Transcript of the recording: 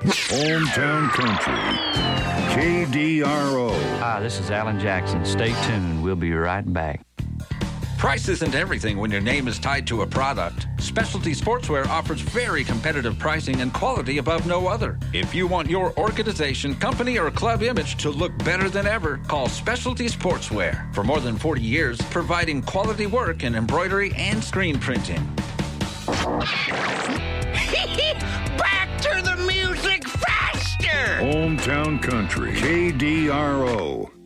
Hometown Country. KDRO. Hi, this is Alan Jackson. Stay tuned. We'll be right back. Price isn't everything when your name is tied to a product. Specialty Sportswear offers very competitive pricing and quality above no other. If you want your organization, company, or club image to look better than ever, call Specialty Sportswear. For more than 40 years, providing quality work in embroidery and screen printing. Back to the music faster! Hometown Country. KDRO.